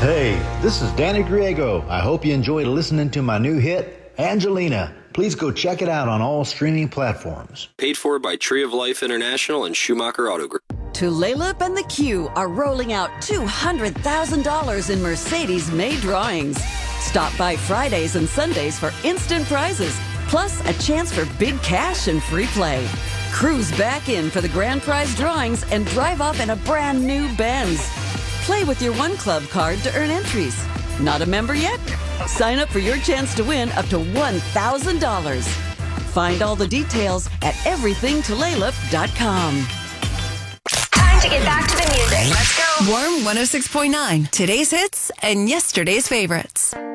Hey, this is Danny Griego. I hope you enjoyed listening to my new hit, Angelina. Please go check it out on all streaming platforms. Paid for by Tree of Life International and Schumacher Auto Group. Tulip and the Q are rolling out $200,000 in Mercedes-made drawings. Stop by Fridays and Sundays for instant prizes, plus a chance for big cash and free play. Cruise back in for the grand prize drawings and drive off in a brand new Benz. Play with your One Club card to earn entries. Not a member yet? Sign up for your chance to win up to $1,000. Find all the details at everythingtulip.com. Time to get back to the music. Let's go. Warm 106.9. Today's hits and yesterday's favorites.